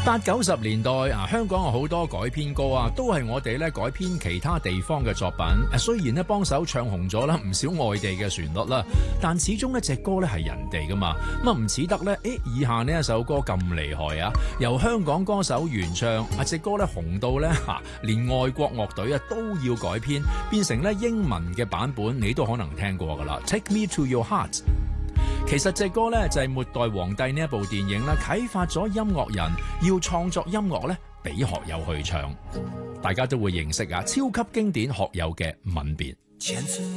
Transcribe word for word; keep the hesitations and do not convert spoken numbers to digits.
八九十年代啊，香港有好多改編歌啊，都係我哋咧改編其他地方嘅作品。誒，雖然咧幫手唱紅咗啦唔少外地嘅旋律啦，但始終呢隻歌咧係人哋噶嘛，咁啊唔似得咧，誒以下呢一首歌咁厲害啊，由香港歌手原唱，啊隻歌咧紅到咧嚇，連外國樂隊啊都要改編，變成咧英文嘅版本，你都可能聽過噶啦。Take Me to Your Heart。其實隻歌咧就係《末代皇帝》呢一部電影啦，啟發咗音樂人要創作音樂咧，俾學友去唱，大家都會認識啊，超級經典學友嘅《吻別》。